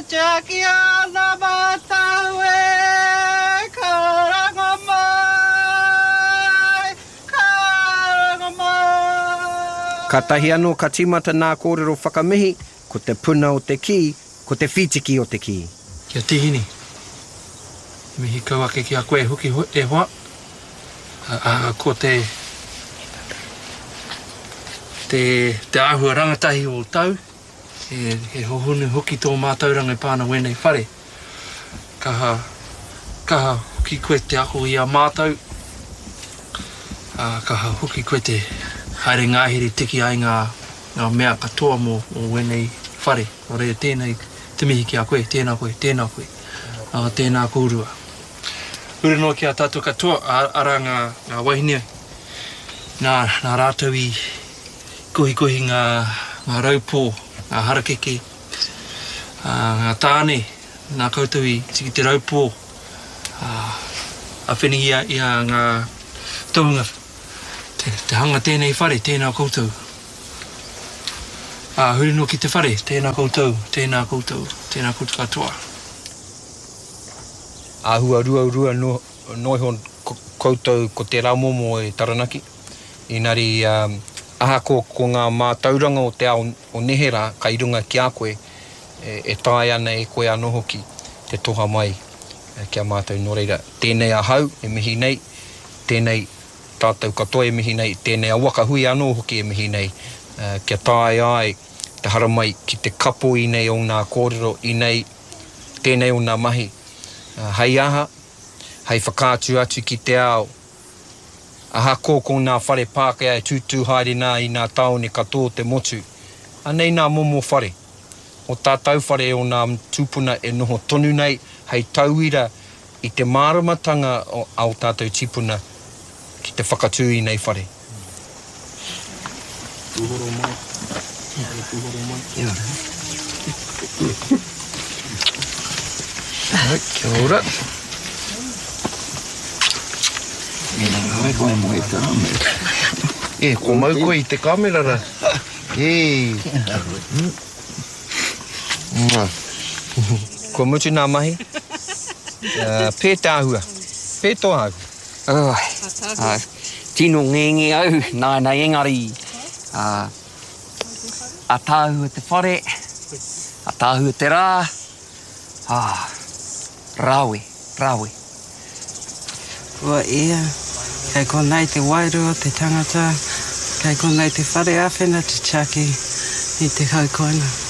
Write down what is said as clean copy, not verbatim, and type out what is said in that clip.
Jackie ana matawe karangomai. Ka tahi anō ka timata nā kōrero whakamihi, ko te puna o te ki, ko te whitiki o te ki. Kia tihini. Mihi kauake ki a koe huki e hoa. Ko te āhua rangatahi o tau. He hohunu hoki tō mātauranga pāna wenei whare. Kaha hoki koe te ako i a mātau. Kaha hoki koe te haere ngāhere tiki ai ngā mea katoa mō wenei whare. O rea tēnei te mihi ki a koe, tēnā koe, tēnā koe. Tēnā kōrua. Ure no ki a tātou katoa, ara ngā wahine. Nā rātau i kohi ngā raupō, ngā harakeke, ngā tāne, nā koutou i tiki te raupō, a whenigi i a ngā taunga, te hanga tēnei whare, tēnā koutou. Huri no ki te whare, tēnā koutou katoa. Āhua rua noihon koutou ko te raumomo e Taranaki. Inari aha ko ngā mātauranga o te ao o Nehera, ka irunga ki a koe, e tae ana e koe anō hoki te toha mai kia mātou no reira. Tēnei ahau e mihi nei, tēnei tātou katoa e mihi nei, tēnei a wakahui anō hoki e mihi nei. Kia tae ai te haramai ki te kapo i nei o ngā kōrero, i nei tēnei o ngā mahi. Hei aha, hei whakātu atu ki te ao. Aha kōko ngā whare Pākehā e tūtū haere nā i ngā taone katoa te motu. Anei ngā momo whare. O tātou whare o ngā tūpuna e noho tonu nei, hei tauira i te māramatanga o tātou tipuna ki te whakatū i nei whare. Tūhoro mai. Tūhoro mai. Kia ora. Ko mau koe i te kamera ra. Ko mutu nā mahi. Pē te āhua. Pē tō hau. Tino ngengi au, nai engari. A tāhua te whare, a tāhua te rā. Rawe. Ua ia, kei konei te wairua, te tangata, kei konei te whare awhena te Jackie i te haukoina.